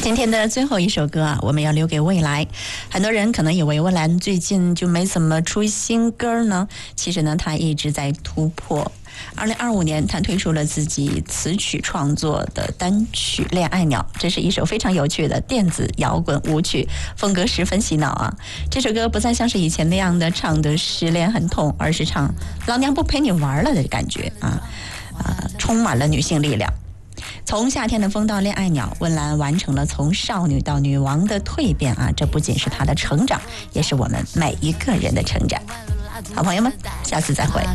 今天的最后一首歌啊，我们要留给未来。很多人可能以为蔚蓝最近就没怎么出新歌呢，其实呢，他一直在突破。2025年，他推出了自己词曲创作的单曲《恋爱鸟》，这是一首非常有趣的电子摇滚舞曲，风格十分洗脑啊。这首歌不再像是以前那样的唱的失恋很痛，而是唱老娘不陪你玩了的感觉充满了女性力量。从夏天的风到恋爱鸟，温岚完成了从少女到女王的蜕变啊！这不仅是她的成长，也是我们每一个人的成长。好朋友们，下次再会。